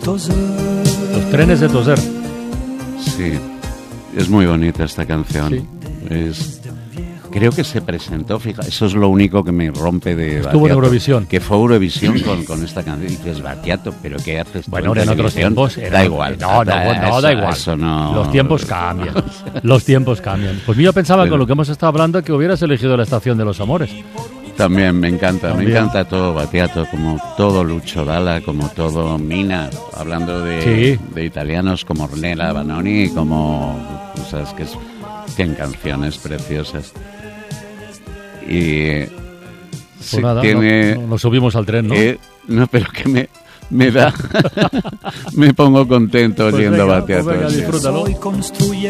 Los trenes de Toser. Sí, es muy bonita esta canción. Sí. Creo que se presentó, fija, eso es lo único que me rompe de Estuvo Battiato, en Eurovisión. Que fue Eurovisión con esta canción. Y dices, Battiato, ¿pero qué haces? Bueno, en otros tiempos. Da igual. No, da igual. Eso no... Los tiempos cambian. Los tiempos cambian. Pues yo pensaba, con lo que hemos estado hablando, que hubieras elegido La Estación de los Amores. También me encanta todo Battiato, como todo Lucio Dalla, como todo Mina, hablando de italianos como Ornella Vanoni, como cosas que tienen canciones preciosas. Y pues nada, nos subimos al tren, ¿no? No, pero que me da me pongo contento oyendo Battiato. Pues venga, disfrútalo.